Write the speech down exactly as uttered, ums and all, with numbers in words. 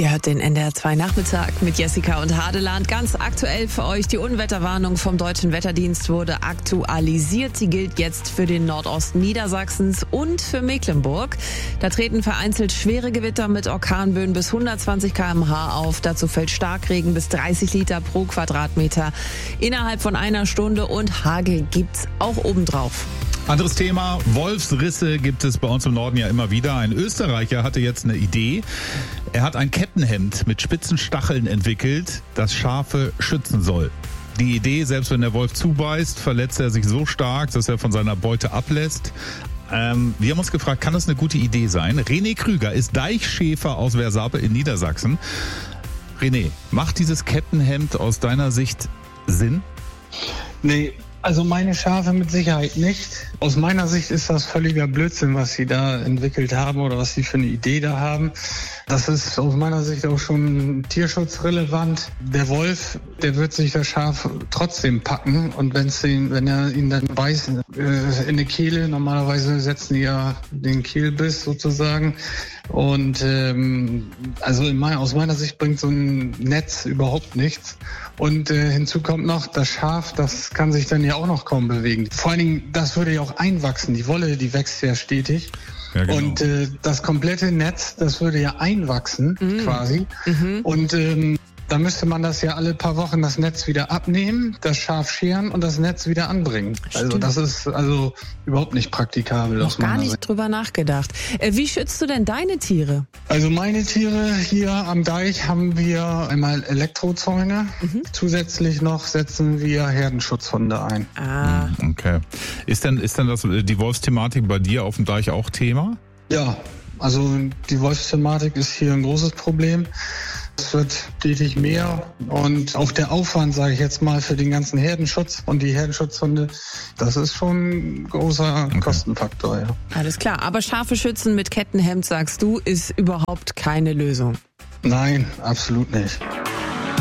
Ihr hört den N D R zwei Nachmittag mit Jessica und Hadeland. Ganz aktuell für euch, die Unwetterwarnung vom Deutschen Wetterdienst wurde aktualisiert. Sie gilt jetzt für den Nordosten Niedersachsens und für Mecklenburg. Da treten vereinzelt schwere Gewitter mit Orkanböen bis hundertzwanzig Kilometer pro Stunde auf. Dazu fällt Starkregen bis dreißig Liter pro Quadratmeter innerhalb von einer Stunde und Hagel gibt's auch obendrauf. Anderes Thema, Wolfsrisse gibt es bei uns im Norden ja immer wieder. Ein Österreicher hatte jetzt eine Idee. Er hat ein Kettenhemd mit spitzen Stacheln entwickelt, das Schafe schützen soll. Die Idee, selbst wenn der Wolf zubeißt, verletzt er sich so stark, dass er von seiner Beute ablässt. Ähm, wir haben uns gefragt, kann das eine gute Idee sein? René Krüger ist Deichschäfer aus Wersape in Niedersachsen. René, macht dieses Kettenhemd aus deiner Sicht Sinn? Nee. Also meine Schafe mit Sicherheit nicht. Aus meiner Sicht ist das völliger Blödsinn, was sie da entwickelt haben oder was sie für eine Idee da haben. Das ist aus meiner Sicht auch schon tierschutzrelevant. Der Wolf, der wird sich das Schaf trotzdem packen und wenn's ihn, wenn er ihn dann beißt äh, in die Kehle, normalerweise setzen die ja den Kehlbiss sozusagen. Und ähm, also in meiner, aus meiner Sicht bringt so ein Netz überhaupt nichts. Und äh, hinzu kommt noch, das Schaf, das kann sich dann ja auch noch kaum bewegen. Vor allen Dingen, das würde ja auch einwachsen. Die Wolle, die wächst ja stetig. Ja, genau. Und äh, das komplette Netz, das würde ja einwachsen mhm. quasi. Mhm. Und ähm, da müsste man das ja alle paar Wochen das Netz wieder abnehmen, das Schaf scheren und das Netz wieder anbringen. Stimmt. Also das ist also überhaupt nicht praktikabel. Noch gar nicht Seite. drüber nachgedacht. Äh, wie schützt du denn deine Tiere? Also meine Tiere hier am Deich haben wir einmal Elektrozäune. Mhm. Zusätzlich noch setzen wir Herdenschutzhunde ein. Ah. Okay. Ist denn, ist denn das, die Wolfsthematik bei dir auf dem Deich auch Thema? Ja, also die Wolfsthematik ist hier ein großes Problem. Es wird stetig mehr und auch der Aufwand, sage ich jetzt mal, für den ganzen Herdenschutz und die Herdenschutzhunde, das ist schon ein großer okay. Kostenfaktor. Ja. Alles klar, aber Schafe schützen mit Kettenhemd, sagst du, ist überhaupt keine Lösung? Nein, absolut nicht.